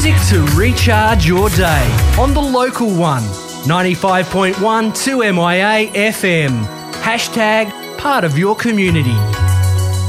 Music to recharge your day on the local one. 95.1 2MIA FM. Hashtag part of your community.